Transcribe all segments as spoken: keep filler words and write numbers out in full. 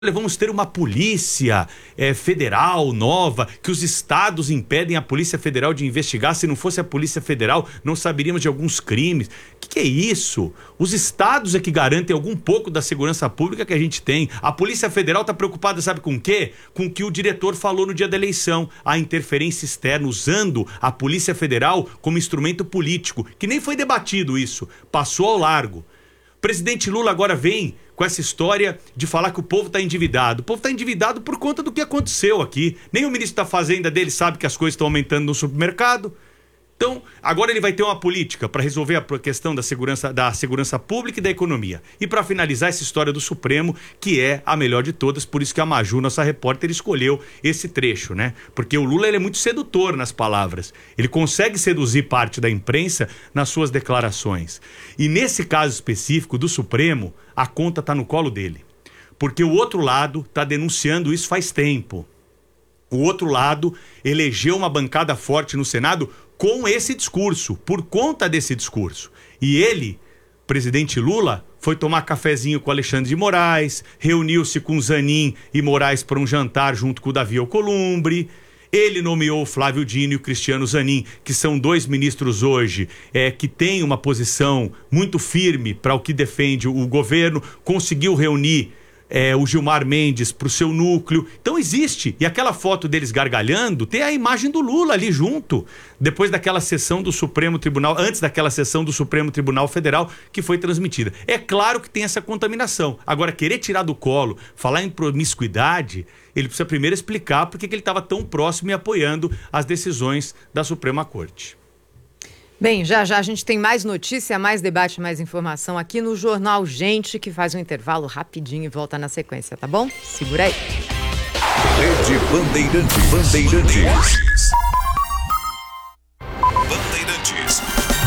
Vamos ter uma polícia é, federal nova, que os estados impedem a Polícia Federal de investigar. Se não fosse a Polícia Federal, não saberíamos de alguns crimes. O que, que é isso? Os estados é que garantem algum pouco da segurança pública que a gente tem. A Polícia Federal está preocupada, sabe com o quê? Com o que o diretor falou no dia da eleição. A interferência externa, usando a Polícia Federal como instrumento político, que nem foi debatido isso. Passou ao largo. O presidente Lula agora vem com essa história de falar que o povo está endividado. O povo está endividado por conta do que aconteceu aqui. Nem o ministro da Fazenda dele sabe que as coisas estão aumentando no supermercado. Então, agora ele vai ter uma política para resolver a questão da segurança, da segurança pública e da economia. E para finalizar essa história do Supremo, que é a melhor de todas, por isso que a Maju, nossa repórter, escolheu esse trecho, né? Porque o Lula ele é muito sedutor nas palavras. Ele consegue seduzir parte da imprensa nas suas declarações. E nesse caso específico do Supremo, a conta está no colo dele. Porque o outro lado está denunciando isso faz tempo. O outro lado elegeu uma bancada forte no Senado com esse discurso, por conta desse discurso. E ele, presidente Lula, foi tomar cafezinho com Alexandre de Moraes, reuniu-se com Zanin e Moraes para um jantar junto com o Davi Alcolumbre. Ele nomeou o Flávio Dino e o Cristiano Zanin, que são dois ministros hoje é, que têm uma posição muito firme para o que defende o governo, conseguiu reunir É, o Gilmar Mendes para o seu núcleo. Então existe. E aquela foto deles gargalhando, tem a imagem do Lula ali junto. Depois daquela sessão do Supremo Tribunal, antes daquela sessão do Supremo Tribunal Federal que foi transmitida. É claro que tem essa contaminação. Agora, querer tirar do colo, falar em promiscuidade, ele precisa primeiro explicar por que ele estava tão próximo e apoiando as decisões da Suprema Corte. Bem, já já a gente tem mais notícia, mais debate, mais informação aqui no Jornal Gente, que faz um intervalo rapidinho e volta na sequência, tá bom? Segura aí. Rede Bandeirantes. Bandeirantes. Bandeirantes.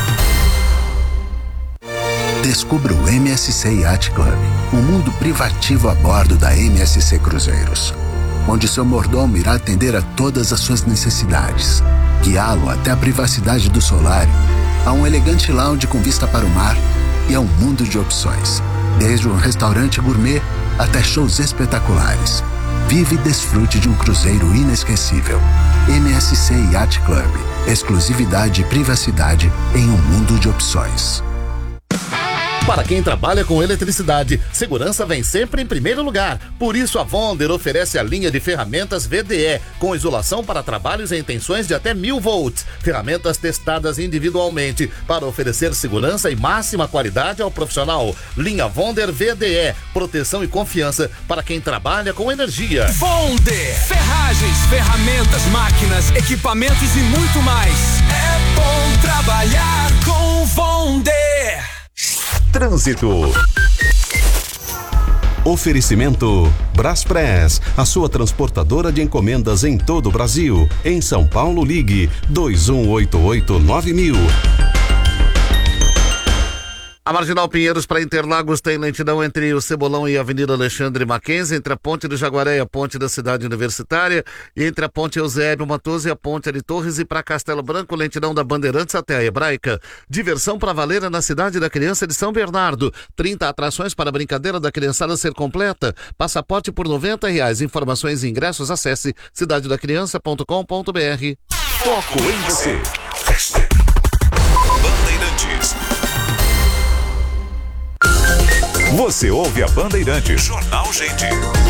Descubra o M S C Yacht Club, um mundo privativo a bordo da M S C Cruzeiros, onde seu mordomo irá atender a todas as suas necessidades, guiá-lo até a privacidade do solário, a um elegante lounge com vista para o mar e a um mundo de opções, desde um restaurante gourmet até shows espetaculares. Vive e desfrute de um cruzeiro inesquecível. M S C Yacht Club, exclusividade e privacidade em um mundo de opções. Para quem trabalha com eletricidade, segurança vem sempre em primeiro lugar. Por isso, a Vonder oferece a linha de ferramentas V D E, com isolação para trabalhos em tensões de até mil volts. Ferramentas testadas individualmente para oferecer segurança e máxima qualidade ao profissional. Linha Vonder V D E, proteção e confiança para quem trabalha com energia. Vonder, ferragens, ferramentas, máquinas, equipamentos e muito mais. É bom trabalhar com Vonder. Trânsito. Oferecimento Braspress, a sua transportadora de encomendas em todo o Brasil. Em São Paulo, ligue dois um oito oito nove mil. A Marginal Pinheiros para Interlagos tem lentidão entre o Cebolão e a Avenida Alexandre Mackenzie, entre a Ponte do Jaguaré e a Ponte da Cidade Universitária, e entre a Ponte Eusébio Matoso e a Ponte de Torres, e para Castelo Branco, lentidão da Bandeirantes até a Hebraica. Diversão para valer na Cidade da Criança de São Bernardo. trinta atrações para a brincadeira da criançada ser completa. Passaporte por noventa reais. Informações e ingressos, acesse cidade da criança ponto com ponto b r. Foco em você. Bandeirantes. Você ouve a Bandeirantes. Jornal Gente.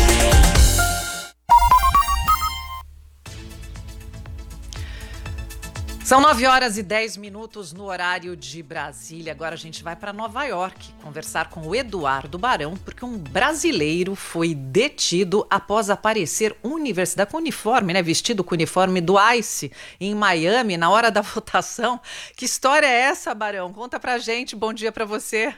São nove horas e dez minutos no horário de Brasília. Agora a gente vai para Nova York conversar com o Eduardo Barão, porque um brasileiro foi detido após aparecer universidade com uniforme, né, vestido com o uniforme do ICE em Miami na hora da votação. Que história é essa, Barão? Conta pra gente. Bom dia para você.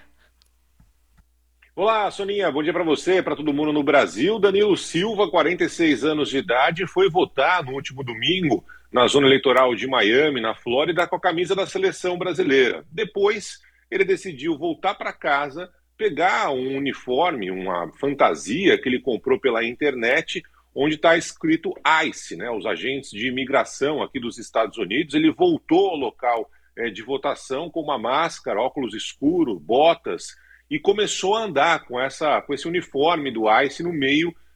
Olá, Soninha, bom dia para você, para todo mundo no Brasil. Danilo Silva, quarenta e seis anos de idade, foi votar no último domingo na zona eleitoral de Miami, na Flórida, com a camisa da seleção brasileira. Depois, ele decidiu voltar para casa, pegar um uniforme, uma fantasia que ele comprou pela internet, onde está escrito ICE, né, os agentes de imigração aqui dos Estados Unidos. Ele voltou ao local é, de votação com uma máscara, óculos escuros, botas, e começou a andar com, essa, com esse uniforme do ICE no meio